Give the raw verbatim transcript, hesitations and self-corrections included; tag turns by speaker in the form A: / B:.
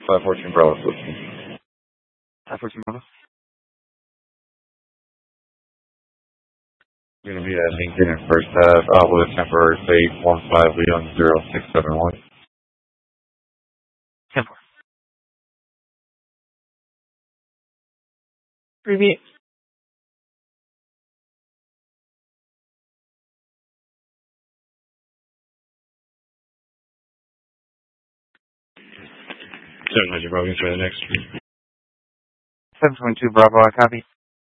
A: five fourteen Bravo listening.
B: five fourteen Bravo.
A: Going to be at Lincoln in first half, out with a temporary fade, one five Leon zero six seven one.
B: ten four. Review.
A: seven hundred Bravo for the next.
B: seven twenty-two Bravo, I copy.